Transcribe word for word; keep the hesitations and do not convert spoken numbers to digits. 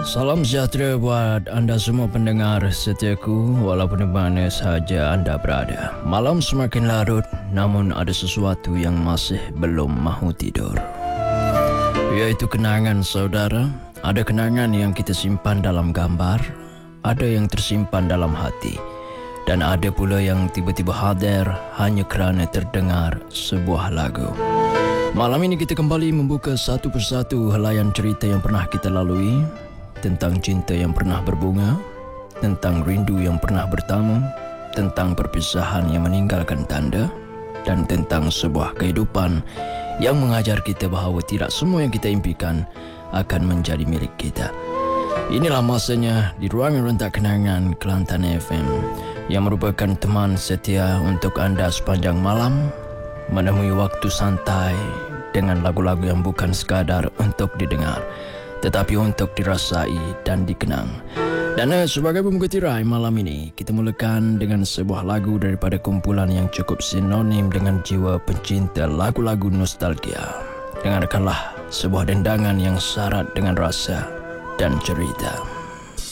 Salam sejahtera buat anda semua pendengar setiaku walaupun di mana sahaja anda berada. Malam semakin larut namun ada sesuatu yang masih belum mahu tidur. Iaitu kenangan saudara. Ada kenangan yang kita simpan dalam gambar, ada yang tersimpan dalam hati, dan ada pula yang tiba-tiba hadir hanya kerana terdengar sebuah lagu. Malam ini kita kembali membuka satu persatu helaian cerita yang pernah kita lalui, tentang cinta yang pernah berbunga, tentang rindu yang pernah bertamu, tentang perpisahan yang meninggalkan tanda, dan tentang sebuah kehidupan yang mengajar kita bahawa tidak semua yang kita impikan akan menjadi milik kita. Inilah masanya di Ruangan Rentak Kenangan Kelantan F M yang merupakan teman setia untuk anda sepanjang malam, menemui waktu santai dengan lagu-lagu yang bukan sekadar untuk didengar, tetapi untuk dirasai dan dikenang. Dan uh, sebagai pembuka tirai malam ini, kita mulakan dengan sebuah lagu daripada kumpulan yang cukup sinonim dengan jiwa pencinta lagu-lagu nostalgia. Dengarkanlah sebuah dendangan yang syarat dengan rasa dan cerita.